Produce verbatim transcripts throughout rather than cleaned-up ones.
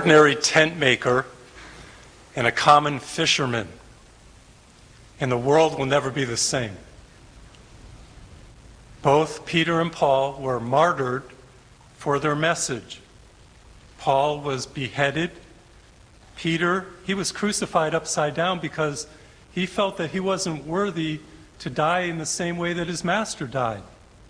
ordinary tent maker and a common fisherman. And the world will never be the same. Both Peter and Paul were martyred for their message. Paul was beheaded. Peter, he was crucified upside down because he felt that he wasn't worthy to die in the same way that his master died.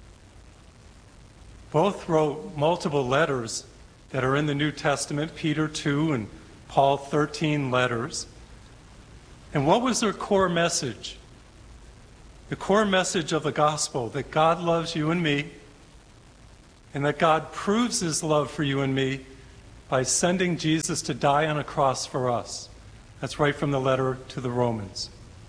Both wrote multiple letters that are in the New Testament, Peter two and Paul thirteen letters. And what was their core message? The core message of the gospel, that God loves you and me, and that God proves his love for you and me by sending Jesus to die on a cross for us. That's right from the letter to the Romans.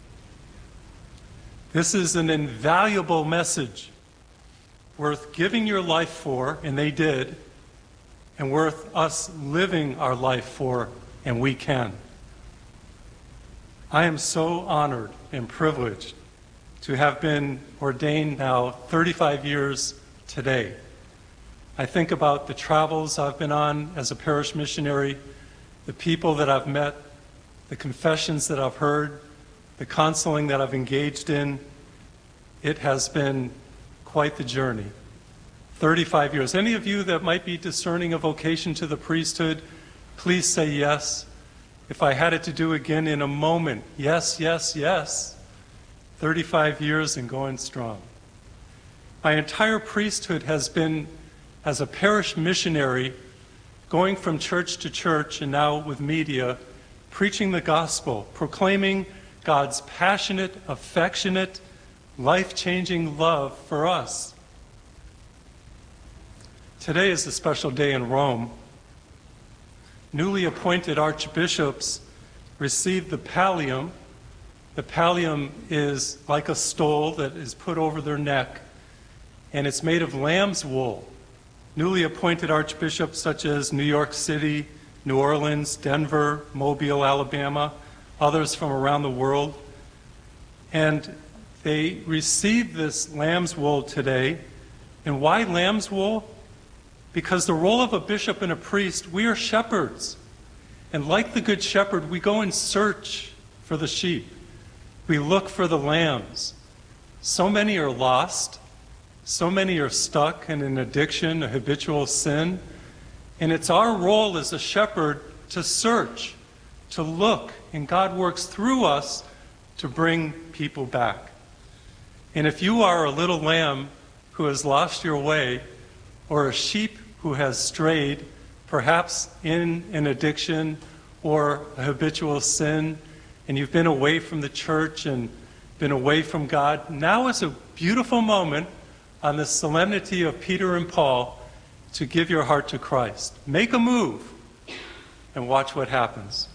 This is an invaluable message, worth giving your life for, and they did, and worth us living our life for, and we can. I am so honored and privileged to have been ordained now thirty-five years today. I think about the travels I've been on as a parish missionary, the people that I've met, the confessions that I've heard, the counseling that I've engaged in. It has been quite the journey. thirty-five years. Any of you that might be discerning a vocation to the priesthood, please say yes. If I had it to do again in a moment, yes, yes, yes. thirty-five years and going strong. My entire priesthood has been as a parish missionary, going from church to church and now with media, preaching the gospel, proclaiming God's passionate, affectionate, life-changing love for us. Today is a special day in Rome. Newly appointed archbishops received the pallium. The pallium is like a stole that is put over their neck, and it's made of lamb's wool. Newly appointed archbishops such as New York City, New Orleans, Denver, Mobile, Alabama, others from around the world. And they received this lamb's wool today. And why lamb's wool? Because the role of a bishop and a priest, we are shepherds. And like the good shepherd, we go and search for the sheep. We look for the lambs. So many are lost. So many are stuck in an addiction, a habitual sin. And it's our role as a shepherd to search, to look, and God works through us to bring people back. And if you are a little lamb who has lost your way, or a sheep who has strayed, perhaps in an addiction or a habitual sin, and you've been away from the church and been away from God, now is a beautiful moment on the solemnity of Peter and Paul to give your heart to Christ. Make a move and watch what happens.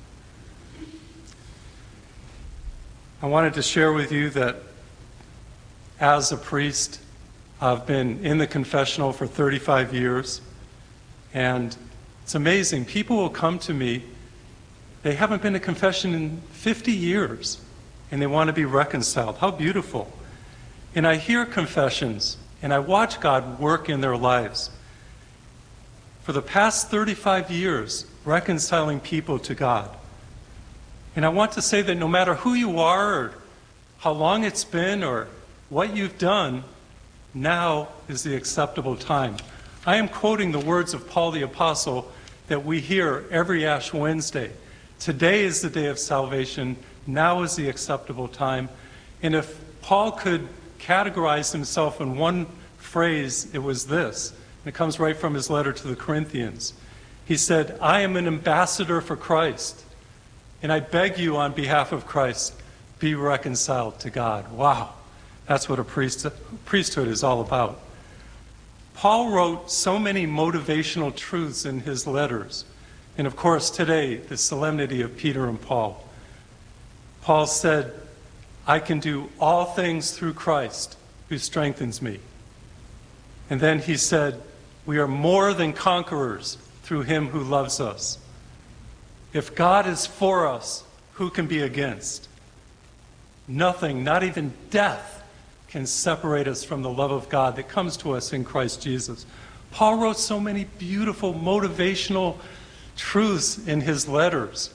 I wanted to share with you that as a priest, I've been in the confessional for thirty-five years, and it's amazing. People will come to me, they haven't been to confession in fifty years, and they want to be reconciled. How beautiful. And I hear confessions, and I watch God work in their lives. For the past thirty-five years, reconciling people to God. And I want to say that no matter who you are, or how long it's been, or what you've done, now is the acceptable time. I am quoting the words of Paul the Apostle that we hear every Ash Wednesday. Today is the day of salvation. Now is the acceptable time. And if Paul could categorize himself in one phrase, it was this. And it comes right from his letter to the Corinthians. He said, I am an ambassador for Christ, and I beg you on behalf of Christ, be reconciled to God. Wow. That's what a priest, priesthood is all about. Paul wrote so many motivational truths in his letters. And of course, today, the solemnity of Peter and Paul. Paul said, I can do all things through Christ who strengthens me. And then he said, we are more than conquerors through him who loves us. If God is for us, who can be against? Nothing, not even death, can separate us from the love of God that comes to us in Christ Jesus. Paul wrote so many beautiful, motivational truths in his letters.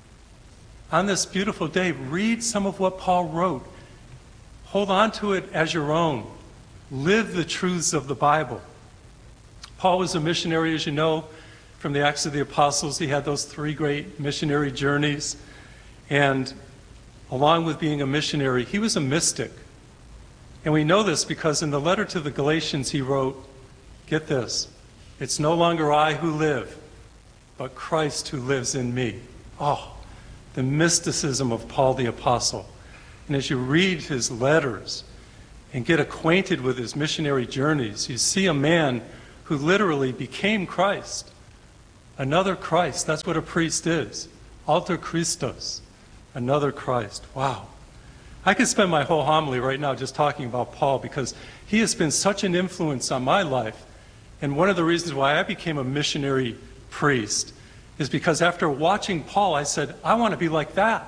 On this beautiful day, read some of what Paul wrote. Hold on to it as your own. Live the truths of the Bible. Paul was a missionary, as you know, from the Acts of the Apostles. He had those three great missionary journeys. And along with being a missionary, he was a mystic. And we know this because in the letter to the Galatians he wrote, get this, it's no longer I who live, but Christ who lives in me. Oh, the mysticism of Paul the Apostle. And as you read his letters and get acquainted with his missionary journeys, you see a man who literally became Christ. Another Christ, that's what a priest is. Alter Christos, another Christ. Wow. I could spend my whole homily right now just talking about Paul because he has been such an influence on my life. And one of the reasons why I became a missionary priest is because after watching Paul, I said, I want to be like that.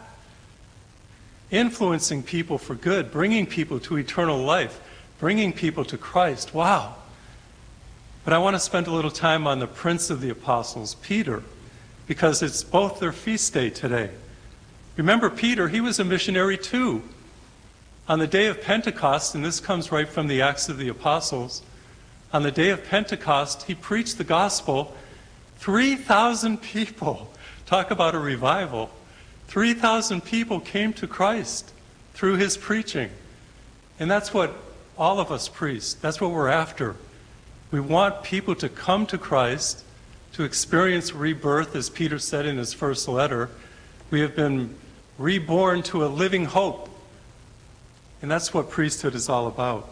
Influencing people for good, bringing people to eternal life, bringing people to Christ. Wow. But I want to spend a little time on the Prince of the Apostles, Peter, because it's both their feast day today. Remember Peter, he was a missionary too. On the day of Pentecost, and this comes right from the Acts of the Apostles, on the day of Pentecost, he preached the gospel. three thousand people, talk about a revival, three thousand people came to Christ through his preaching. And that's what all of us priests, that's what we're after. We want people to come to Christ, to experience rebirth, as Peter said in his first letter. We have been reborn to a living hope. And that's what priesthood is all about.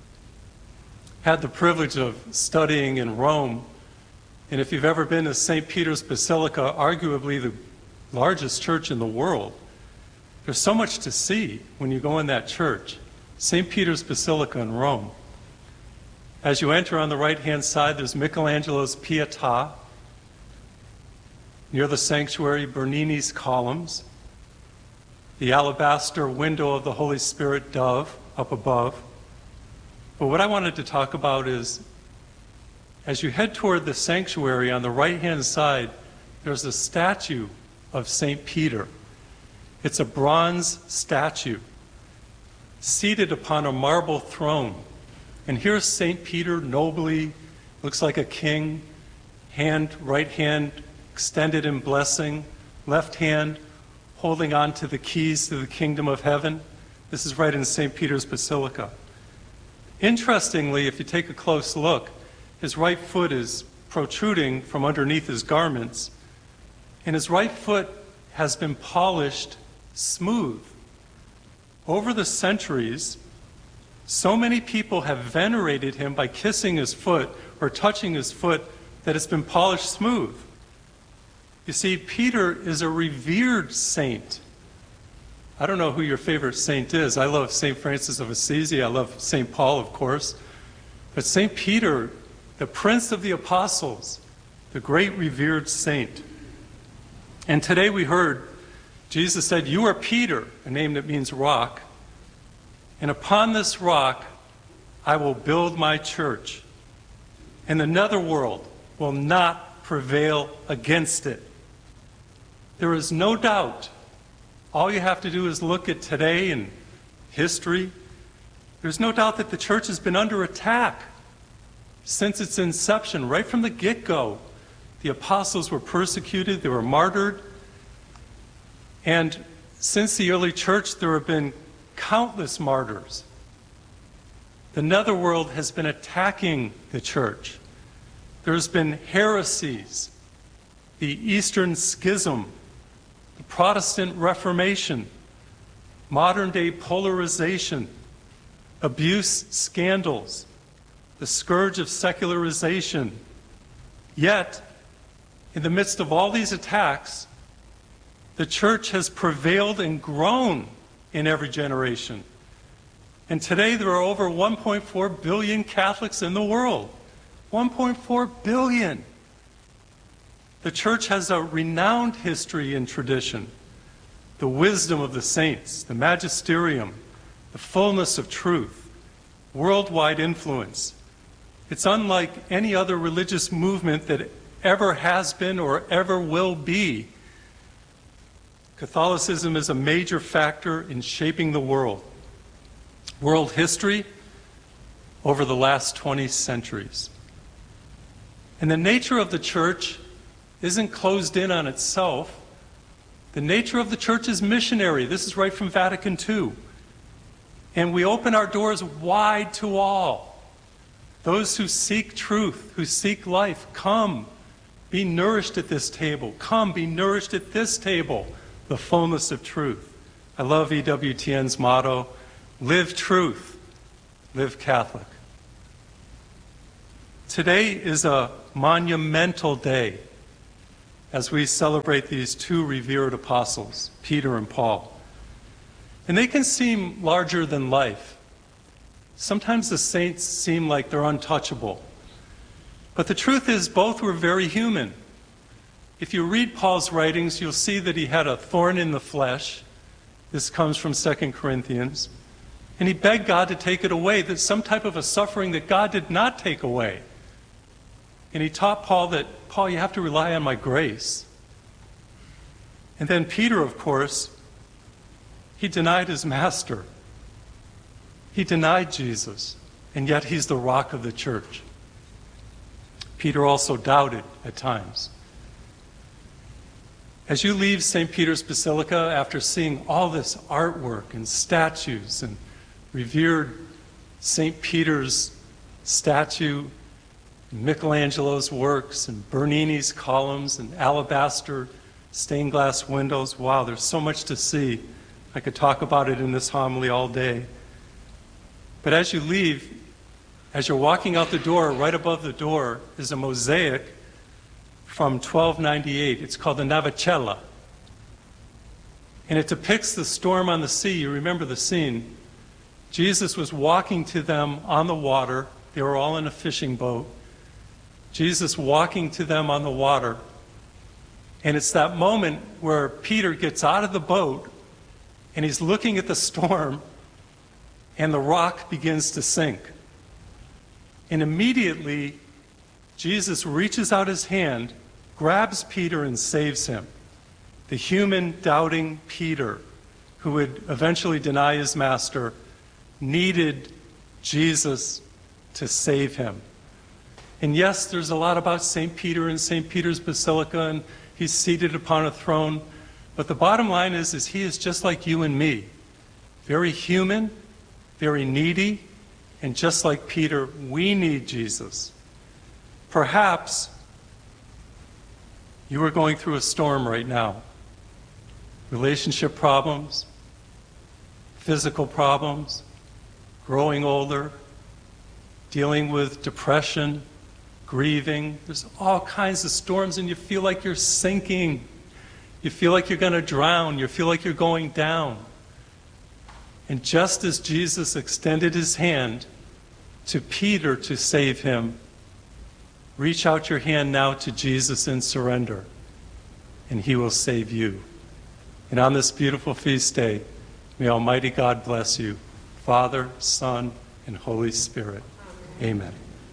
Had the privilege of studying in Rome. And if you've ever been to Saint Peter's Basilica, arguably the largest church in the world, there's so much to see when you go in that church. Saint Peter's Basilica in Rome. As you enter on the right-hand side, there's Michelangelo's Pietà. Near the sanctuary, Bernini's columns. The alabaster window of the Holy Spirit dove up above. But what I wanted to talk about is, as you head toward the sanctuary on the right-hand side, there's a statue of Saint Peter. It's a bronze statue seated upon a marble throne. And here's Saint Peter nobly, looks like a king, hand, right hand extended in blessing, left hand holding on to the keys to the kingdom of heaven. This is right in Saint Peter's Basilica. Interestingly, if you take a close look, his right foot is protruding from underneath his garments, and his right foot has been polished smooth. Over the centuries, so many people have venerated him by kissing his foot or touching his foot that it's been polished smooth. You see, Peter is a revered saint. I don't know who your favorite saint is. I love Saint Francis of Assisi. I love Saint Paul, of course. But Saint Peter, the Prince of the Apostles, the great revered saint. And today we heard Jesus said, "You are Peter," a name that means rock. "And upon this rock I will build my church, and the netherworld will not prevail against it." There is no doubt. All you have to do is look at today and history. There's no doubt that the church has been under attack since its inception, right from the get-go. The apostles were persecuted, they were martyred. And since the early church, there have been countless martyrs. The netherworld has been attacking the church. There's been heresies, the Eastern Schism, the Protestant Reformation, modern-day polarization, abuse scandals, the scourge of secularization. Yet, in the midst of all these attacks, the church has prevailed and grown in every generation. And today there are over one point four billion Catholics in the world. one point four billion. The church has a renowned history and tradition. The wisdom of the saints, the magisterium, the fullness of truth, worldwide influence. It's unlike any other religious movement that ever has been or ever will be. Catholicism is a major factor in shaping the world, world history over the last twenty centuries. And the nature of the church isn't closed in on itself. The nature of the church is missionary. This is right from Vatican Two. And we open our doors wide to all. Those who seek truth, who seek life, come, be nourished at this table. Come, be nourished at this table, the fullness of truth. I love E W T N's motto, live truth, live Catholic. Today is a monumental day as we celebrate these two revered apostles, Peter and Paul. And they can seem larger than life. Sometimes the saints seem like they're untouchable. But the truth is, both were very human. If you read Paul's writings, you'll see that he had a thorn in the flesh. This comes from Second Corinthians. And he begged God to take it away, that some type of a suffering that God did not take away. And he taught Paul that, Paul, you have to rely on my grace. And then Peter, of course, he denied his master. He denied Jesus, and yet he's the rock of the church. Peter also doubted at times. As you leave Saint Peter's Basilica after seeing all this artwork and statues and revered Saint Peter's statue, Michelangelo's works and Bernini's columns and alabaster stained glass windows, wow, there's so much to see. I could talk about it in this homily all day. But as you leave, as you're walking out the door, right above the door is a mosaic from twelve ninety-eight. It's called the Navicella. And it depicts the storm on the sea. You remember the scene. Jesus was walking to them on the water. They were all in a fishing boat. Jesus walking to them on the water. And it's that moment where Peter gets out of the boat and he's looking at the storm and the rock begins to sink. And immediately, Jesus reaches out his hand, grabs Peter and saves him. The human, doubting Peter, who would eventually deny his master, needed Jesus to save him. And yes, there's a lot about Saint Peter and Saint Peter's Basilica, and he's seated upon a throne. But the bottom line is, is he is just like you and me. Very human, very needy, and just like Peter, we need Jesus. Perhaps you are going through a storm right now. Relationship problems, physical problems, growing older, dealing with depression, grieving. There's all kinds of storms and you feel like you're sinking. You feel like you're going to drown. You feel like you're going down. And just as Jesus extended his hand to Peter to save him, reach out your hand now to Jesus in surrender, and he will save you. And on this beautiful feast day, may Almighty God bless you, Father, Son, and Holy Spirit. Amen.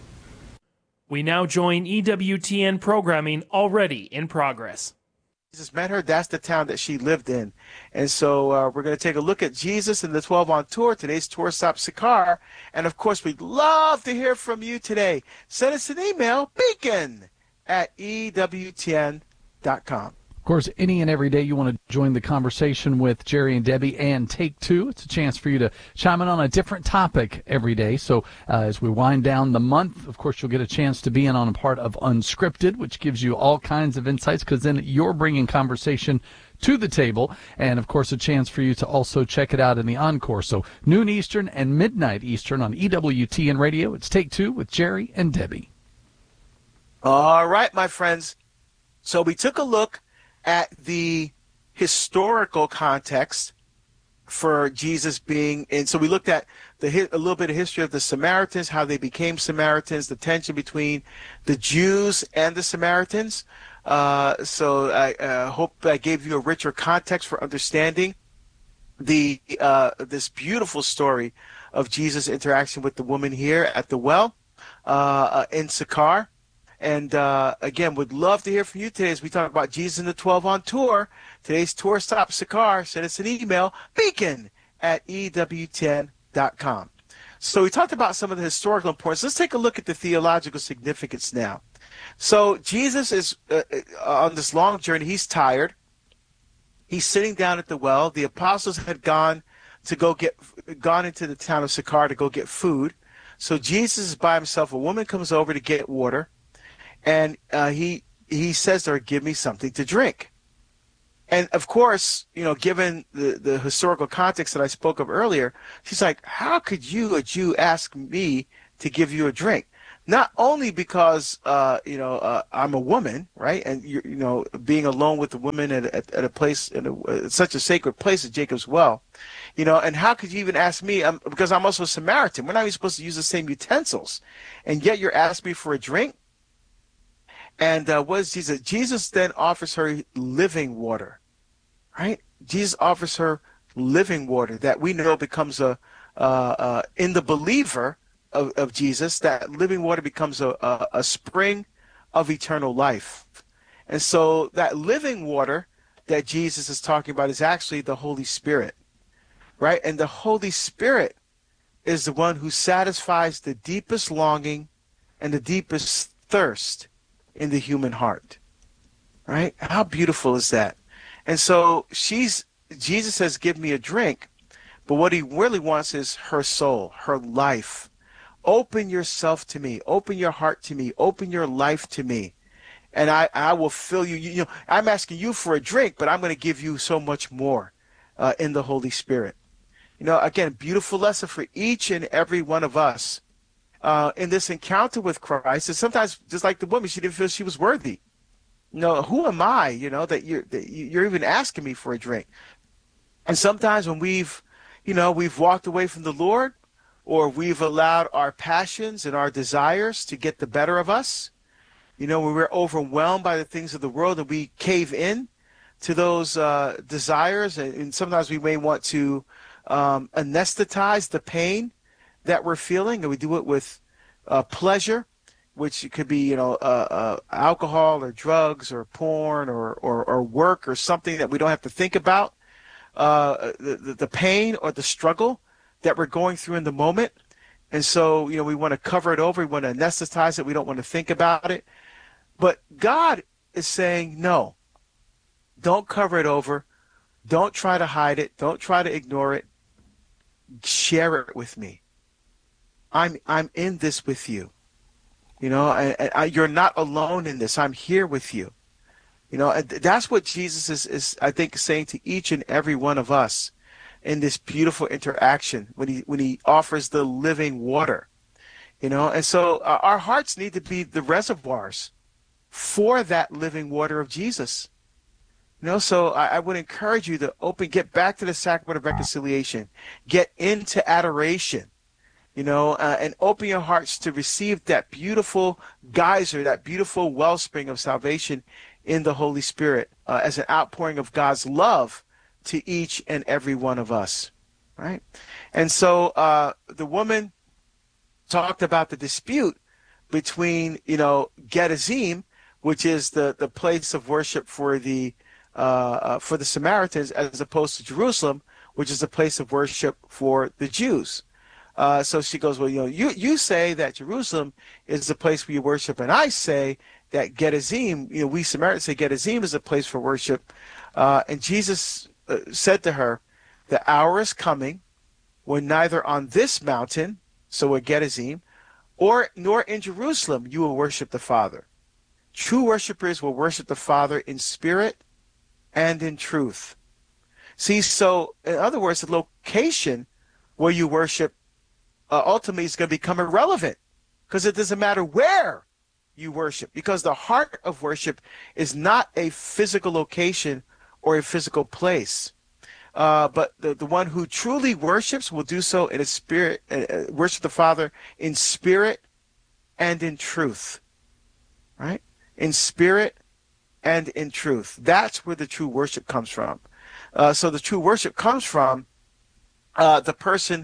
We now join E W T N programming already in progress. Jesus met her. That's the town that she lived in. And so uh, we're going to take a look at Jesus and the twelve on tour. Today's tour stop, Sychar. And, of course, we'd love to hear from you today. Send us an email, beacon at E W T N dot com. Of course, any and every day you want to join the conversation with Jerry and Debbie and Take Two. It's a chance for you to chime in on a different topic every day. So uh, as we wind down the month, of course, you'll get a chance to be in on a part of Unscripted, which gives you all kinds of insights because then you're bringing conversation to the table. And, of course, a chance for you to also check it out in the encore. So noon Eastern and midnight Eastern on E W T N Radio. It's Take Two with Jerry and Debbie. All right, my friends. So we took a look at the historical context for Jesus being, and so we looked at the a little bit of history of the Samaritans, how they became Samaritans, the tension between the Jews and the Samaritans. Uh, so I uh, hope I gave you a richer context for understanding the uh, this beautiful story of Jesus' interaction with the woman here at the well uh, in Sychar. And uh, again, would love to hear from you today as we talk about Jesus and the twelve on tour. Today's tour stop, Sakar. Send us an email, beacon at E W T N dot com. So we talked about some of the historical importance. Let's take a look at the theological significance now. So Jesus is uh, on this long journey. He's tired. He's sitting down at the well. The apostles had gone to go get gone into the town of Sychar to go get food. So Jesus is by himself. A woman comes over to get water, and uh, he he says to her, "Give me something to drink." And of course, you know, given the, the historical context that I spoke of earlier, she's like, "How could you, a Jew, ask me to give you a drink?" Not only because, uh, you know, uh, I'm a woman, right? And, you, you know, being alone with a woman at, at, at a place, in a, uh, such a sacred place as Jacob's Well, you know, and how could you even ask me? Um, because I'm also a Samaritan. We're not even supposed to use the same utensils. And yet you're asking me for a drink? And uh, what is Jesus? Jesus then offers her living water, right? Jesus offers her living water that we know becomes a, uh, uh, in the believer, Of, of Jesus, that living water becomes a, a, a spring of eternal life. And so that living water that Jesus is talking about is actually the Holy Spirit, right? And the Holy Spirit is the one who satisfies the deepest longing and the deepest thirst in the human heart, right? How beautiful is that? And so she's, Jesus says, "Give me a drink," but what he really wants is her soul, her life. Open yourself to me. Open your heart to me. Open your life to me. And I, I will fill you. You know, I'm asking you for a drink, but I'm going to give you so much more uh, in the Holy Spirit. You know, again, beautiful lesson for each and every one of us uh, in this encounter with Christ. And sometimes, just like the woman, she didn't feel she was worthy. You know, who am I, you know, that you're, that you're even asking me for a drink? And sometimes when we've, you know, we've walked away from the Lord, or we've allowed our passions and our desires to get the better of us, you know, when we're overwhelmed by the things of the world and we cave in to those uh, desires, and, and sometimes we may want to um, anesthetize the pain that we're feeling, and we do it with uh, pleasure, which could be, you know, uh, uh, alcohol or drugs or porn or, or, or work or something that we don't have to think about, uh, the, the, the pain or the struggle that we're going through in the moment. And so, you know, we want to cover it over. We want to anesthetize it. We don't want to think about it. But God is saying, no, don't cover it over. Don't try to hide it. Don't try to ignore it. Share it with me. I'm, I'm in this with you. You know, and, and you're not alone in this. I'm here with you. You know, and that's what Jesus is, is, I think, saying to each and every one of us in this beautiful interaction when he when he offers the living water, you know. And so uh, our hearts need to be the reservoirs for that living water of Jesus, you know. So I, I would encourage you to open, get back to the sacrament of reconciliation, get into adoration, you know, uh, and open your hearts to receive that beautiful geyser, that beautiful wellspring of salvation in the Holy Spirit uh, as an outpouring of God's love to each and every one of us, right? And so uh, the woman talked about the dispute between, you know, Gerizim, which is the, the place of worship for the uh, uh, for the Samaritans, as opposed to Jerusalem, which is a place of worship for the Jews. Uh, so she goes, well, you know, you, you say that Jerusalem is the place where you worship, and I say that Gerizim, you know, we Samaritans say Gerizim is a place for worship. Uh, and Jesus uh, said to her, the hour is coming when neither on this mountain, so at Gerizim, or nor in Jerusalem you will worship the Father. True worshipers will worship the Father in spirit and in truth. See, so in other words, the location where you worship uh, ultimately is going to become irrelevant, because it doesn't matter where you worship, because the heart of worship is not a physical location or a physical place. Uh, but the, the one who truly worships will do so in a spirit, uh, worship the Father in spirit and in truth, right? In spirit and in truth. That's where the true worship comes from. Uh, so the true worship comes from uh, the person who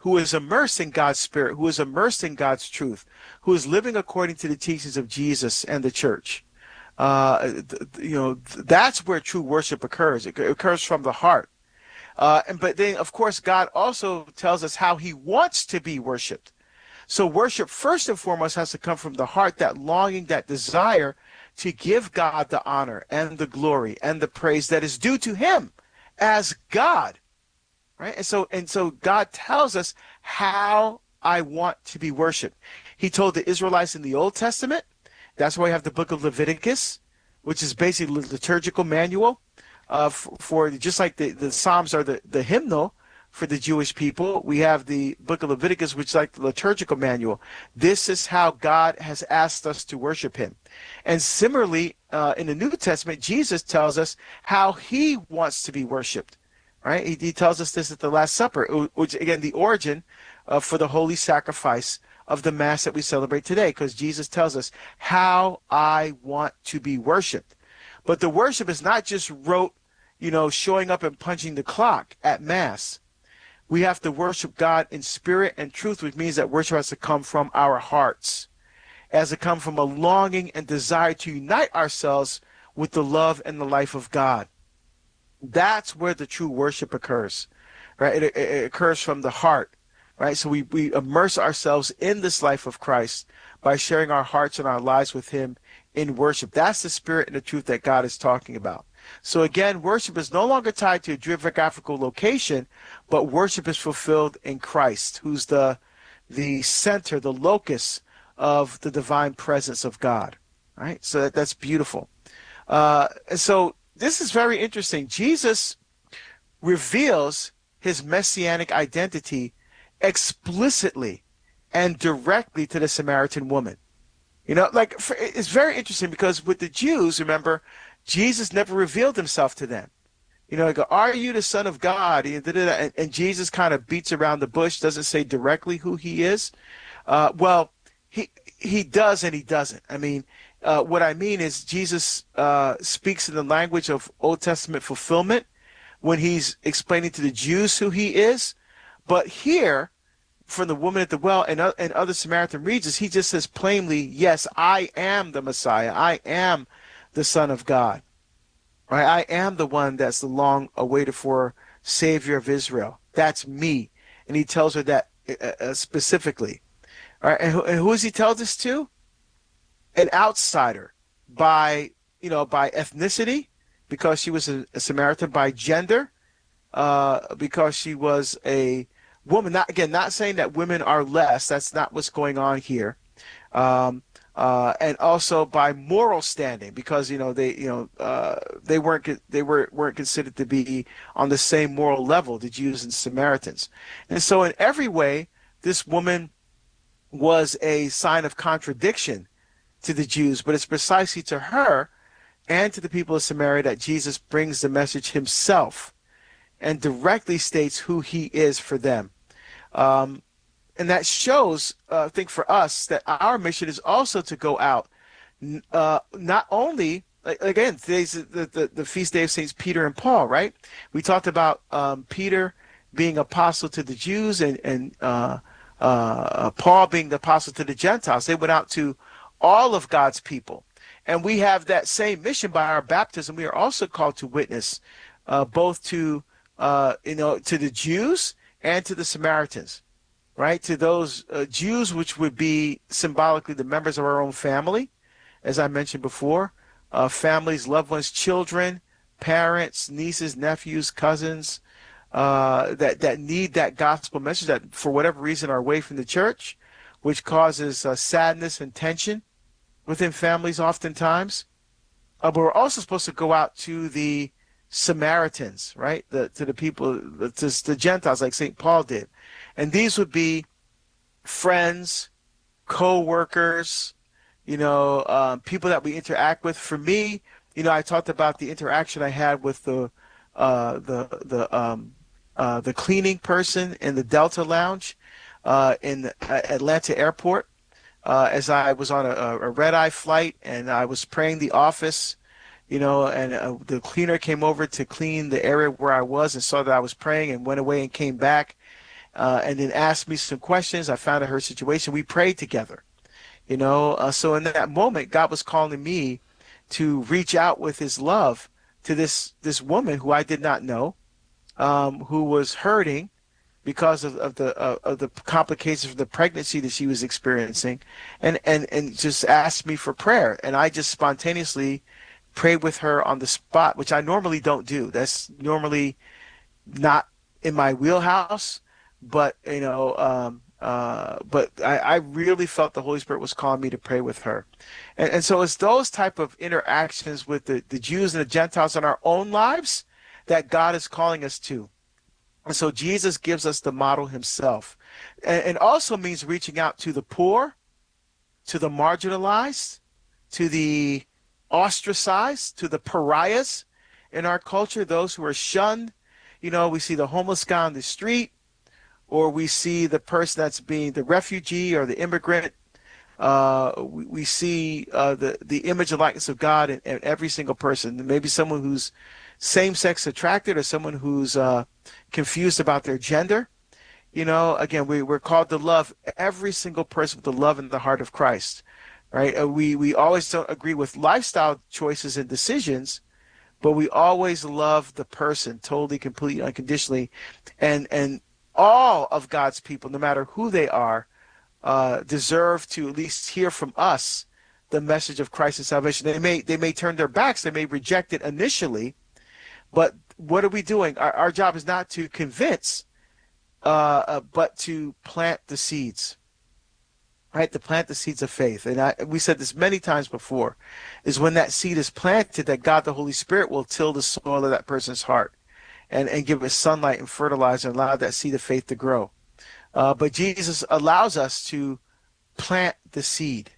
who is immersed in God's Spirit, who is immersed in God's truth, who is living according to the teachings of Jesus and the church. Uh, you know, that's where true worship occurs. It occurs from the heart. Uh, and but then, of course, God also tells us how he wants to be worshiped. So worship, first and foremost, has to come from the heart, that longing, that desire to give God the honor and the glory and the praise that is due to him as God. Right? And so, and so God tells us how I want to be worshiped. He told the Israelites in the Old Testament. That's why we have the book of Leviticus, which is basically the liturgical manual uh, for, for just like the, the Psalms are the, the hymnal for the Jewish people. We have the book of Leviticus, which is like the liturgical manual. This is how God has asked us to worship him. And similarly, uh, in the New Testament, Jesus tells us how he wants to be worshiped. Right? He, he tells us this at the Last Supper, which, again, the origin uh, for the holy sacrifice of the Mass that we celebrate today, because Jesus tells us how I want to be worshiped. But the worship is not just rote, you know, showing up and punching the clock at Mass. We have to worship God in spirit and truth, which means that worship has to come from our hearts, has to come from a longing and desire to unite ourselves with the love and the life of God. That's where the true worship occurs, right? It, it, it occurs from the heart, right? So we, we immerse ourselves in this life of Christ by sharing our hearts and our lives with him in worship. That's the spirit and the truth that God is talking about. So again, worship is no longer tied to a geographical location, but worship is fulfilled in Christ, who's the the center, the locus of the divine presence of God, right? So that, that's beautiful. Uh, and so this is very interesting. Jesus reveals his messianic identity explicitly and directly to the Samaritan woman. You know, like, it's very interesting because with the Jews, remember, Jesus never revealed himself to them. You know, like, are you the Son of God? And, and Jesus kind of beats around the bush, doesn't say directly who he is. Uh, well, he he does and he doesn't. I mean, uh, what I mean is Jesus uh, speaks in the language of Old Testament fulfillment when he's explaining to the Jews who he is. But here, from the woman at the well and, uh, and other Samaritan regions, he just says plainly, yes, I am the Messiah. I am the Son of God. Right? I am the one that's the long awaited for Savior of Israel. That's me. And he tells her that uh, specifically. All right, and who, and who does he tell this to? An outsider, by you know by ethnicity, because she was a, a Samaritan, by gender, uh, because she was a woman. Not again, not saying that women are less. That's not what's going on here. Um, uh, and also by moral standing, because you know they you know uh, they weren't they were weren't considered to be on the same moral level, the Jews and Samaritans. And so in every way, this woman was a sign of contradiction to the Jews, but it's precisely to her and to the people of Samaria that Jesus brings the message himself and directly states who he is for them. Um, and that shows, uh, I think for us, that our mission is also to go out, uh, not only, again, today's the, the, the feast day of Saints Peter and Paul, right? We talked about um, Peter being apostle to the Jews and, and uh, uh, Paul being the apostle to the Gentiles. They went out to all of God's people. And we have that same mission by our baptism. We are also called to witness uh, both to, uh, you know, to the Jews and to the Samaritans, right? To those uh, Jews, which would be symbolically the members of our own family, as I mentioned before, uh, families, loved ones, children, parents, nieces, nephews, cousins, uh, that, that need that gospel message that for whatever reason are away from the church, which causes uh, sadness and tension within families oftentimes. Uh, but we're also supposed to go out to the Samaritans, right? The, to the people, to the Gentiles, like Saint Paul did. And these would be friends, co-workers, you know, um, people that we interact with. For me, you know, I talked about the interaction I had with the uh, the the um, uh, the cleaning person in the Delta Lounge uh, in the, uh, Atlanta Airport. Uh, as I was on a, a red-eye flight and I was spraying the office, you know, and uh, the cleaner came over to clean the area where I was and saw that I was praying and went away and came back. uh, and then asked me some questions. I found out her situation. We prayed together. You know, uh, so in that moment, God was calling me to reach out with His love to this this woman who I did not know, um, who was hurting because of, of the uh, of the complications of the pregnancy that she was experiencing, and, and and just asked me for prayer, and I just spontaneously prayed with her on the spot, which I normally don't do. That's normally not in my wheelhouse, but you know, um, uh, but I, I really felt the Holy Spirit was calling me to pray with her, and, and so it's those type of interactions with the, the Jews and the Gentiles in our own lives that God is calling us to. And so Jesus gives us the model Himself, and, and also means reaching out to the poor, to the marginalized, to the ostracized, to the pariahs in our culture, those who are shunned. You know, we see the homeless guy on the street, or we see the person that's being the refugee or the immigrant. Uh, we, we see uh, the, the image and likeness of God in, in every single person. Maybe someone who's same-sex attracted, or someone who's uh, confused about their gender. You know, again, we, we're called to love every single person with the love in the heart of Christ, right? Uh, we, we always don't agree with lifestyle choices and decisions, but we always love the person totally, completely, unconditionally. And, and all of God's people, no matter who they are, uh, deserve to at least hear from us the message of Christ and salvation. They may, they may turn their backs, they may reject it initially, but what are we doing? Our, our job is not to convince, uh, uh, but to plant the seeds, right? To plant the seeds of faith. And I, we said this many times before, is when that seed is planted, that God the Holy Spirit will till the soil of that person's heart and, and give it sunlight and fertilizer and allow that seed of faith to grow. Uh, but Jesus allows us to plant the seed.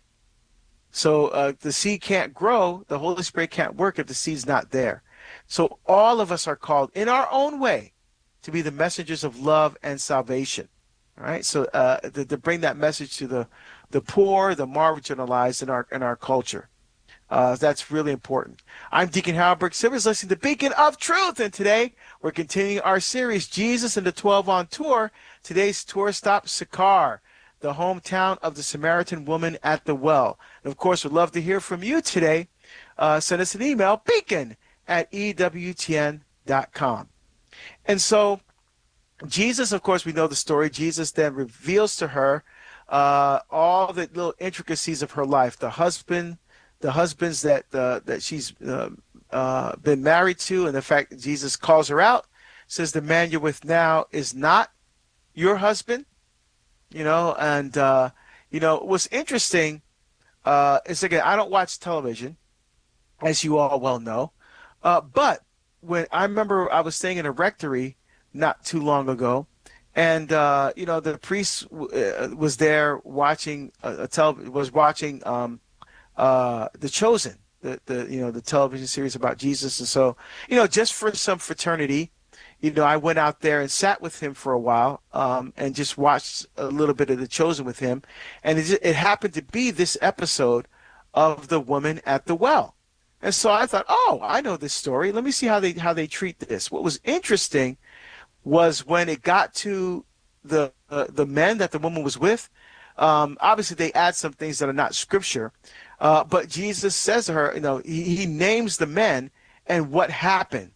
So uh, the seed can't grow, the Holy Spirit can't work if the seed's not there. So all of us are called in our own way to be the messengers of love and salvation. All right, so uh, to, to bring that message to the, the poor, the marginalized in our in our culture. Uh, that's really important. I'm Deacon Harold Burke Silvers, listening to Beacon of Truth, and today we're continuing our series, Jesus and the twelve on Tour. Today's tour stop, Sychar, the hometown of the Samaritan woman at the well. And of course, we'd love to hear from you today. Uh, send us an email, beacon at E W T N dot com. And so Jesus, of course, we know the story. Jesus then reveals to her uh, all the little intricacies of her life. The husband, the husbands that uh, that she's uh, uh, been married to, and the fact that Jesus calls her out, says the man you're with now is not your husband. You know, and uh, you know what's interesting uh, is, again, I don't watch television, as you all well know, uh, but when I remember I was staying in a rectory not too long ago, and uh, you know the priest w- uh, was there watching a, a tele- was watching um, uh, The Chosen, the, the you know the television series about Jesus, and so you know just for some fraternity, you know I went out there and sat with him for a while, um, and just watched a little bit of The Chosen with him, and it, it happened to be this episode of the woman at the well, and so I thought, oh, I know this story. Let me see how they how they treat this. What was interesting was when it got to the uh, the men that the woman was with. Um, obviously, they add some things that are not scripture, uh, but Jesus says to her, you know, he, he names the men and what happened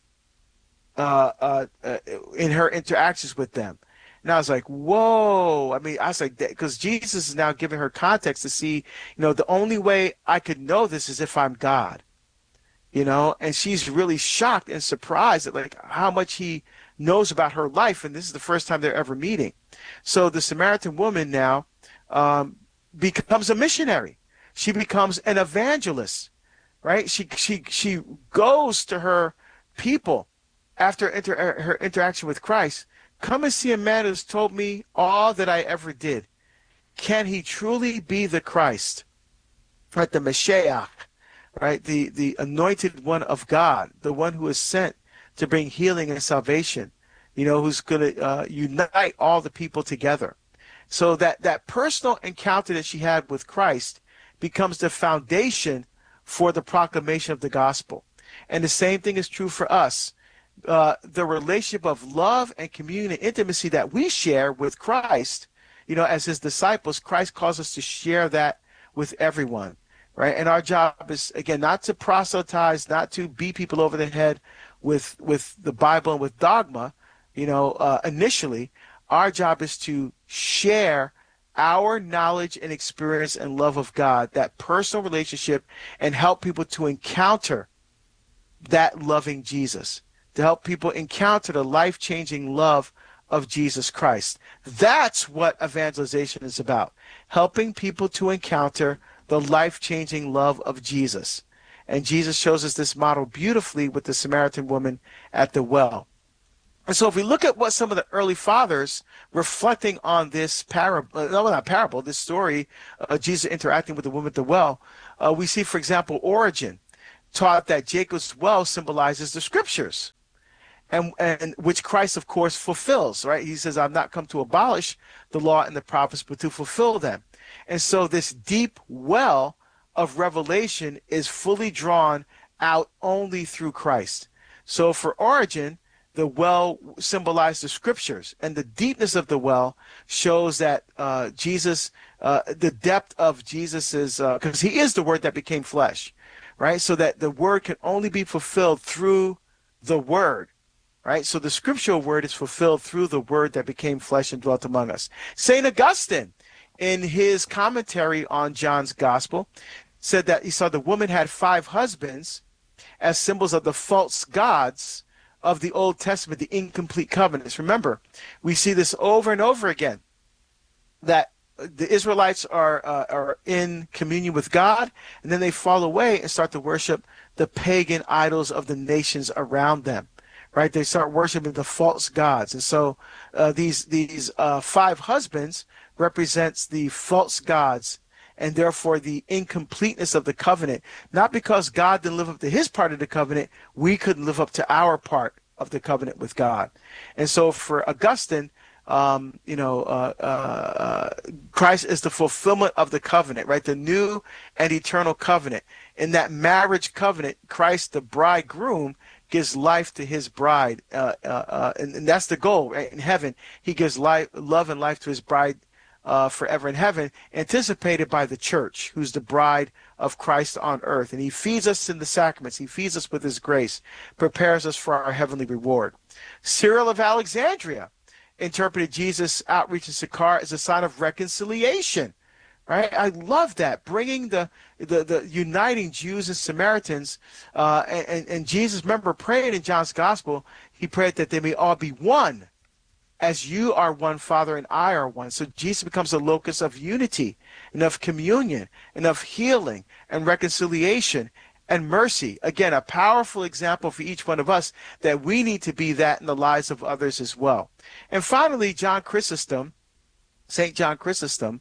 uh, uh, uh, in her interactions with them. And I was like, whoa. I mean, I was like, because Jesus is now giving her context to see, you know, the only way I could know this is if I'm God, you know, and she's really shocked and surprised at like how much he knows about her life, and this is the first time they're ever meeting. So the Samaritan woman now um, becomes a missionary. She becomes an evangelist, right? She she she goes to her people after inter- her interaction with Christ. Come and see a man who's told me all that I ever did. Can he truly be the Christ, right? The Mashiach, right? The the anointed one of God, the one who is sent to bring healing and salvation, you know, who's going to uh, unite all the people together. So that, that personal encounter that she had with Christ becomes the foundation for the proclamation of the gospel. And the same thing is true for us. uh, the relationship of love and communion and intimacy that we share with Christ, you know, as his disciples. Christ calls us to share that with everyone, right? And our job is, again, not to proselytize, not to beat people over the head with with the Bible and with dogma, you know, uh, initially. Our job is to share our knowledge and experience and love of God, that personal relationship, and help people to encounter that loving Jesus, to help people encounter the life-changing love of Jesus Christ. That's what evangelization is about, helping people to encounter the life-changing love of Jesus. And Jesus shows us this model beautifully with the Samaritan woman at the well. And so if we look at what some of the early fathers reflecting on this parable, uh, no, not parable, this story, uh, Jesus interacting with the woman at the well, uh, we see, for example, Origen taught that Jacob's well symbolizes the scriptures, and, and which Christ, of course, fulfills, right? He says, I've not come to abolish the law and the prophets, but to fulfill them. And so this deep well of revelation is fully drawn out only through Christ. So for Origen, the well symbolized the scriptures, and the deepness of the well shows that uh, Jesus, uh, the depth of Jesus's, because uh, he is the word that became flesh, right? So that the word can only be fulfilled through the word, right? So the scriptural word is fulfilled through the word that became flesh and dwelt among us. Saint Augustine, in his commentary on John's gospel, said that he saw the woman had five husbands as symbols of the false gods of the Old Testament, the incomplete covenants. Remember, we see this over and over again, that the Israelites are uh, are in communion with God, and then they fall away and start to worship the pagan idols of the nations around them, right? They start worshiping the false gods. And so uh, these these uh, five husbands represents the false gods, and therefore the incompleteness of the covenant. Not because God didn't live up to his part of the covenant, we couldn't live up to our part of the covenant with God. And so for Augustine, um, you know, uh, uh, uh, Christ is the fulfillment of the covenant, right? The new and eternal covenant. In that marriage covenant, Christ, the bridegroom, gives life to his bride. Uh, uh, uh, and, and that's the goal, right? In heaven, he gives life, love and life to his bride Uh, forever in heaven, anticipated by the church, who's the bride of Christ on earth. And he feeds us in the sacraments. He feeds us with his grace, prepares us for our heavenly reward. Cyril of Alexandria interpreted Jesus' outreach in Sychar as a sign of reconciliation. Right? I love that, bringing the the, the uniting Jews and Samaritans. Uh, and, and, and Jesus, remember, praying in John's gospel, he prayed that they may all be one, as you are one, Father, and I are one. So Jesus becomes a locus of unity and of communion and of healing and reconciliation and mercy. Again, a powerful example for each one of us that we need to be that in the lives of others as well. And finally, John Chrysostom, Saint John Chrysostom,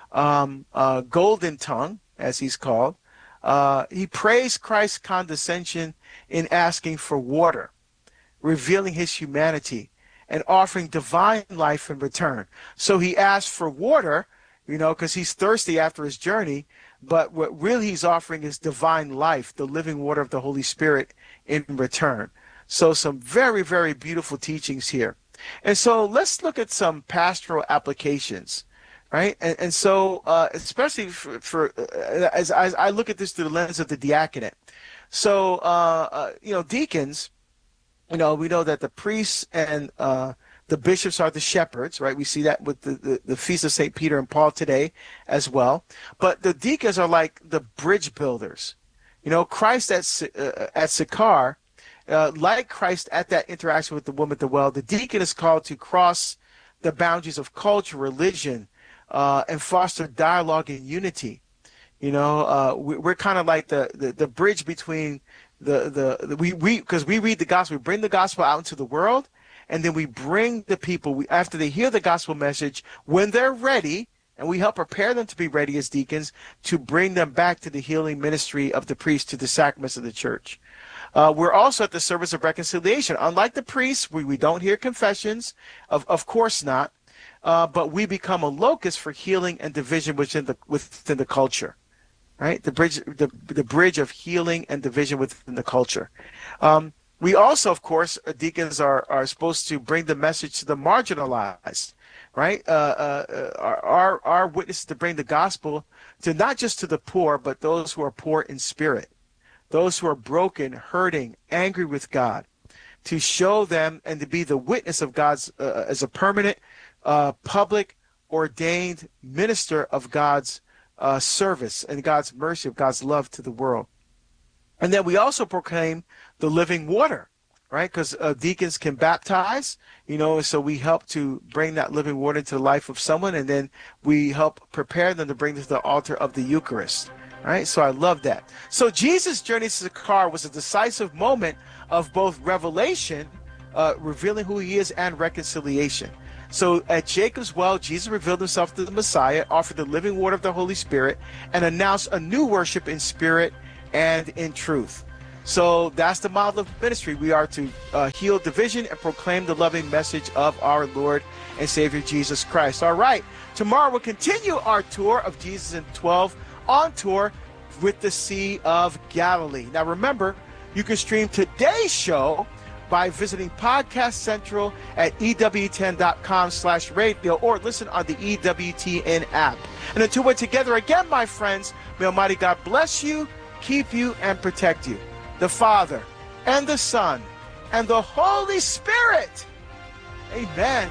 um, uh, Golden Tongue, as he's called, uh, he praised Christ's condescension in asking for water, revealing his humanity, and offering divine life in return. So he asked for water, you know, because he's thirsty after his journey, but what really he's offering is divine life, the living water of the Holy Spirit in return. So some very, very beautiful teachings here. And so let's look at some pastoral applications, right? And, and so uh, especially for, for uh, as, as I look at this through the lens of the diaconate. So, uh, uh, you know, deacons, you know, we know that the priests and uh, the bishops are the shepherds, right? We see that with the, the, the Feast of Saint Peter and Paul today as well. But the deacons are like the bridge builders. You know, Christ at, uh, at Sychar, uh, like Christ at that interaction with the woman at the well, the deacon is called to cross the boundaries of culture, religion, uh, and foster dialogue and unity. You know, uh, we, we're kind of like the, the, the bridge between The, the, the we we because we read the gospel, we bring the gospel out into the world, and then we bring the people we, after they hear the gospel message, when they're ready, and we help prepare them to be ready as deacons to bring them back to the healing ministry of the priest, to the sacraments of the church. Uh, we're also at the service of reconciliation. Unlike the priests, we, we don't hear confessions, of of course not, uh, but we become a locus for healing and division within the within the culture. Right, the bridge, the the bridge of healing and division within the culture. Um, We also, of course, uh, deacons are, are supposed to bring the message to the marginalized, right? Uh, uh, our, our, our witness is to bring the gospel to not just to the poor, but those who are poor in spirit, those who are broken, hurting, angry with God, to show them and to be the witness of God's, uh, as a permanent, uh, public, ordained minister of God's uh, service and God's mercy, of God's love to the world. And then we also proclaim the living water, right? Because uh, deacons can baptize, you know, so we help to bring that living water into the life of someone, and then we help prepare them to bring them to the altar of the Eucharist, right? So I love that. So Jesus' journey to the car was a decisive moment of both revelation, uh, revealing who he is, and reconciliation. So at Jacob's well, Jesus revealed himself to the Messiah, offered the living water of the Holy Spirit, and announced a new worship in spirit and in truth. So that's the model of ministry. We are to uh, heal division and proclaim the loving message of our Lord and Savior Jesus Christ. All right, tomorrow we'll continue our tour of Jesus and twelve on tour with the Sea of Galilee. Now remember, you can stream today's show by visiting Podcast Central at E W T N dot com slash radio, or listen on the E W T N app. And until we're together again, my friends, may Almighty God bless you, keep you, and protect you. The Father, and the Son, and the Holy Spirit. Amen.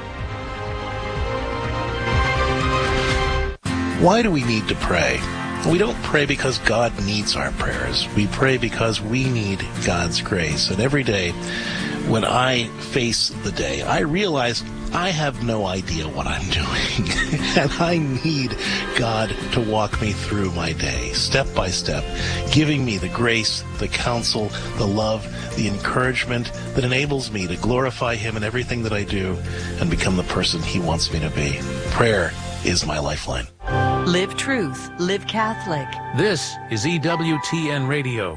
Why do we need to pray? We don't pray because God needs our prayers. We pray because we need God's grace. And every day when I face the day, I realize I have no idea what I'm doing. And I need God to walk me through my day, step by step, giving me the grace, the counsel, the love, the encouragement that enables me to glorify Him in everything that I do and become the person He wants me to be. Prayer is my lifeline. Live truth. Live Catholic. This is E W T N Radio.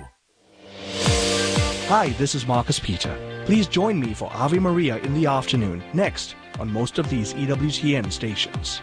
Hi, this is Marcus Peter. Please join me for Ave Maria in the afternoon, next, on most of these E W T N stations.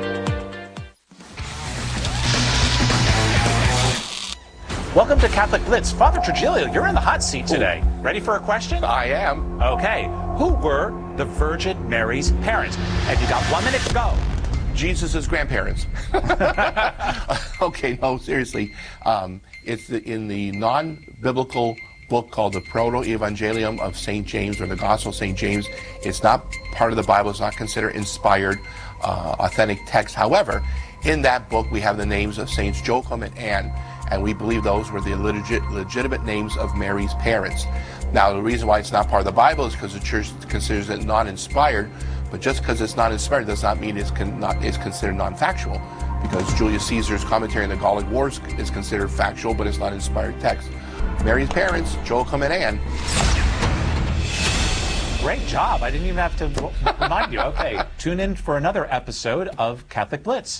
Welcome to Catholic Blitz. Father Trujillo, you're in the hot seat today. Ooh. Ready for a question? I am. Okay. Who were the Virgin Mary's parents? And you got one minute to go. Jesus' grandparents. Okay, no, seriously. Um, it's the, in the non-biblical book called the Proto-Evangelium of Saint James, or the Gospel of Saint James. It's not part of the Bible. It's not considered inspired, uh, authentic text. However, in that book, we have the names of Saints Joachim and Anne, and we believe those were the legit, legitimate names of Mary's parents. Now, the reason why it's not part of the Bible is because the Church considers it non-inspired, but just because it's not inspired does not mean it's, con- not, it's considered non-factual, because Julius Caesar's commentary on the Gallic Wars is considered factual, but it's not inspired text. Mary's parents, Joachim and Anne. Great job. I didn't even have to remind you. Okay, tune in for another episode of Catholic Blitz.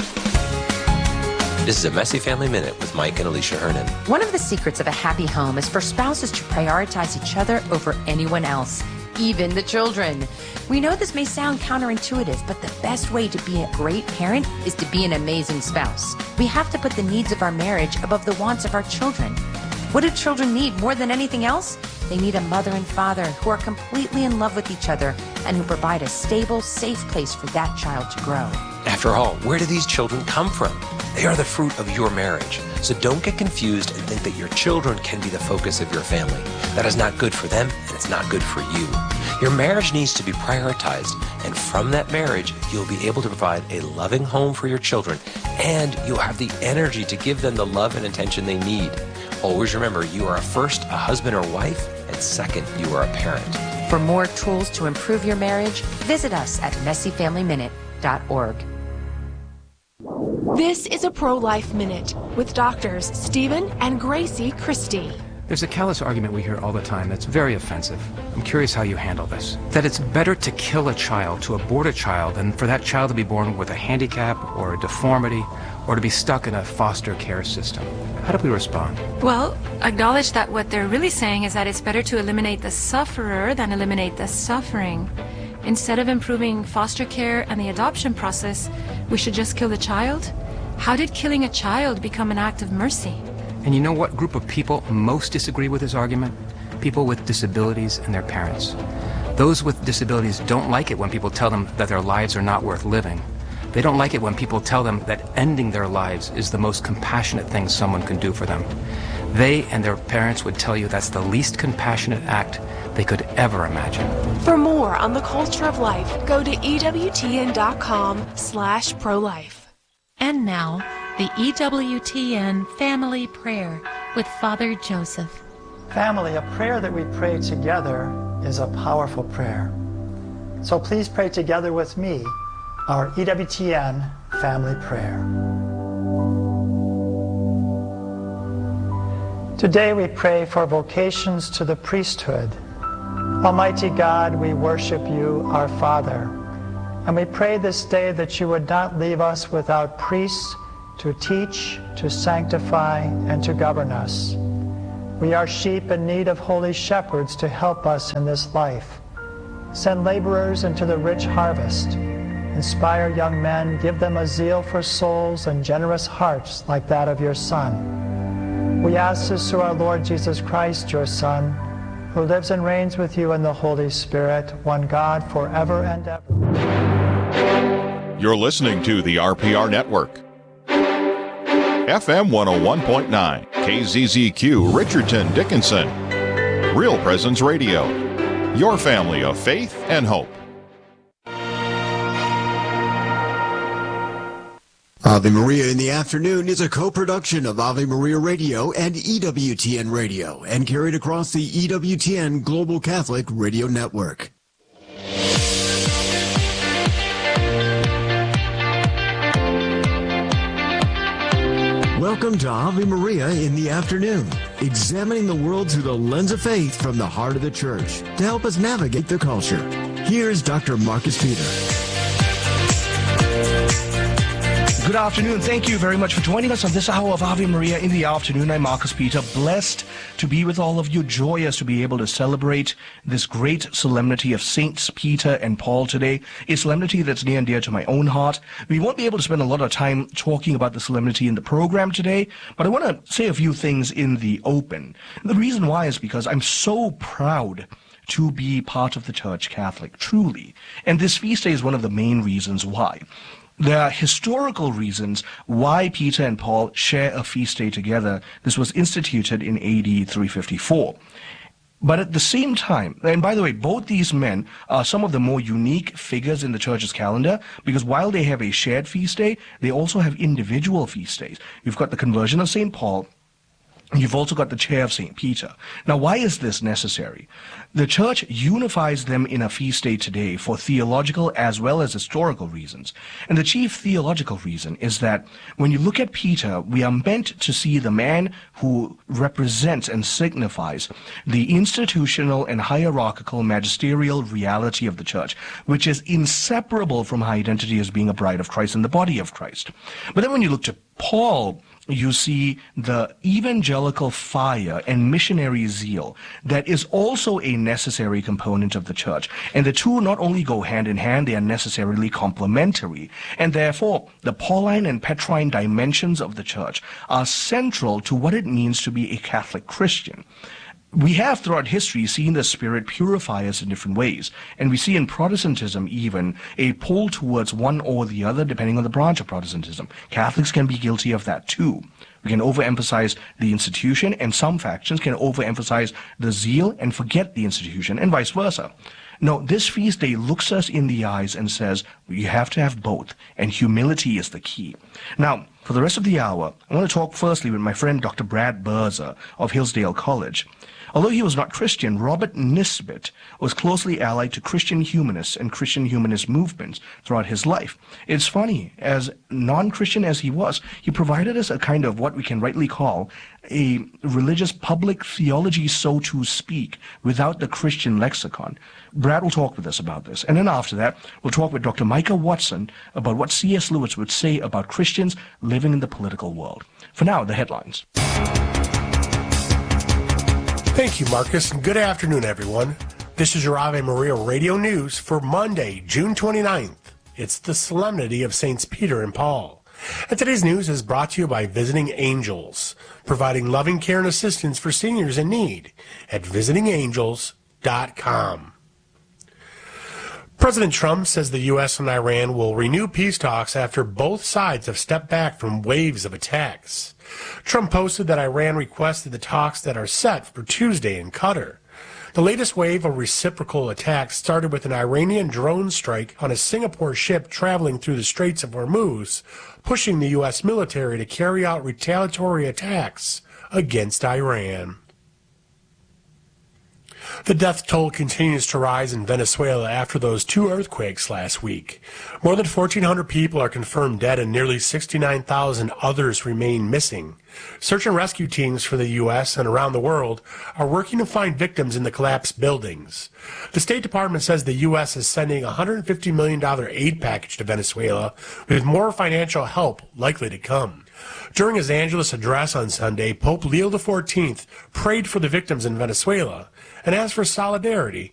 This is a Messy Family Minute with Mike and Alicia Hernan. One of the secrets of a happy home is for spouses to prioritize each other over anyone else, even the children. We know this may sound counterintuitive, but the best way to be a great parent is to be an amazing spouse. We have to put the needs of our marriage above the wants of our children. What do children need more than anything else? They need a mother and father who are completely in love with each other and who provide a stable, safe place for that child to grow. After all, where do these children come from? They are the fruit of your marriage. So don't get confused and think that your children can be the focus of your family. That is not good for them, and it's not good for you. Your marriage needs to be prioritized, and from that marriage, you'll be able to provide a loving home for your children, and you'll have the energy to give them the love and attention they need. Always remember, you are first a husband or wife, and second, you are a parent. For more tools to improve your marriage, visit us at messy family minute dot org. This is a Pro-Life Minute with doctors Stephen and Gracie Christie. There's a callous argument we hear all the time that's very offensive. I'm curious how you handle this. That it's better to kill a child, to abort a child, than for that child to be born with a handicap or a deformity or to be stuck in a foster care system. How do we respond? Well, acknowledge that what they're really saying is that it's better to eliminate the sufferer than eliminate the suffering. Instead of improving foster care and the adoption process, we should just kill the child? How did killing a child become an act of mercy? And you know what group of people most disagree with this argument? people with disabilities and their parents. Those with disabilities don't like it when people tell them that their lives are not worth living. They don't like it when people tell them that ending their lives is the most compassionate thing someone can do for them. They and their parents would tell you that's the least compassionate act they could ever imagine. For more on the culture of life, go to ewtn.com slash pro-life. And now, the E W T N Family Prayer with Father Joseph. Family, a prayer that we pray together is a powerful prayer. So please pray together with me our E W T N Family Prayer. Today we pray for vocations to the priesthood. Almighty God, we worship you, our Father, and we pray this day that you would not leave us without priests to teach, to sanctify, and to govern us. We are sheep in need of holy shepherds to help us in this life. Send laborers into the rich harvest. Inspire young men, give them a zeal for souls and generous hearts like that of your Son. We ask this through our Lord Jesus Christ, your Son, who lives and reigns with you in the Holy Spirit, one God, forever and ever. You're listening to the R P R Network. F M one oh one point nine, K Z Z Q, Richardson, Dickinson. Real Presence Radio. Your family of faith and hope. Ave Maria in the Afternoon is a co-production of Ave Maria Radio and E W T N Radio and carried across the E W T N Global Catholic Radio Network. Welcome to Ave Maria in the Afternoon, examining the world through the lens of faith from the heart of the Church to help us navigate the culture. Here's Doctor Marcus Peter. Good afternoon. Thank you very much for joining us on this hour of Ave Maria in the Afternoon. I'm Marcus Peter, blessed to be with all of you, joyous to be able to celebrate this great solemnity of Saints Peter and Paul today, a solemnity that's near and dear to my own heart. We won't be able to spend a lot of time talking about the solemnity in the program today, but I want to say a few things in the open. The reason why is because I'm so proud to be part of the Church Catholic, truly. And this feast day is one of the main reasons why. There are historical reasons why Peter and Paul share a feast day together. This was instituted in A D three fifty-four. But at the same time, and by the way, both these men are some of the more unique figures in the Church's calendar, because while they have a shared feast day, they also have individual feast days. You've got the conversion of Saint Paul. You've also got the chair of Saint Peter. Now, why is this necessary? The Church unifies them in a feast day today for theological as well as historical reasons. And the chief theological reason is that when you look at Peter, we are meant to see the man who represents and signifies the institutional and hierarchical magisterial reality of the Church, which is inseparable from her identity as being a bride of Christ and the body of Christ. But then when you look to Paul, you see the evangelical fire and missionary zeal that is also a necessary component of the Church. And the two not only go hand in hand, they are necessarily complementary. And therefore, the Pauline and Petrine dimensions of the Church are central to what it means to be a Catholic Christian. We have throughout history seen the Spirit purify us in different ways, and we see in Protestantism even a pull towards one or the other depending on the branch of Protestantism. Catholics can be guilty of that too. We can overemphasize the institution, and some factions can overemphasize the zeal and forget the institution, and vice versa. No, this feast day looks us in the eyes and says, you have to have both, and humility is the key. Now, for the rest of the hour, I want to talk firstly with my friend Doctor Brad Berza of Hillsdale College. Although he was not Christian, Robert Nisbet was closely allied to Christian humanists and Christian humanist movements throughout his life. It's funny, as non-Christian as he was, he provided us a kind of what we can rightly call a religious public theology, so to speak, without the Christian lexicon. Brad will talk with us about this. And then after that, we'll talk with Doctor Micah Watson about what C S Lewis would say about Christians living in the political world. For now, the headlines. Thank you, Marcus, and good afternoon, everyone. This is your Ave Maria Radio News for Monday, June twenty-ninth. It's the Solemnity of Saints Peter and Paul. And today's news is brought to you by Visiting Angels, providing loving care and assistance for seniors in need at visiting angels dot com. President Trump says the U S and Iran will renew peace talks after both sides have stepped back from waves of attacks. Trump posted that Iran requested the talks that are set for Tuesday in Qatar. The latest wave of reciprocal attacks started with an Iranian drone strike on a Singapore ship traveling through the Straits of Hormuz, pushing the U S military to carry out retaliatory attacks against Iran. The death toll continues to rise in Venezuela after those two earthquakes last week. More than fourteen hundred people are confirmed dead and nearly sixty-nine thousand others remain missing. Search and rescue teams for the U S and around the world are working to find victims in the collapsed buildings. The State Department says the U S is sending a one hundred fifty million dollars aid package to Venezuela, with more financial help likely to come. During his Angelus address on Sunday, Pope Leo the fourteenth prayed for the victims in Venezuela and asked for solidarity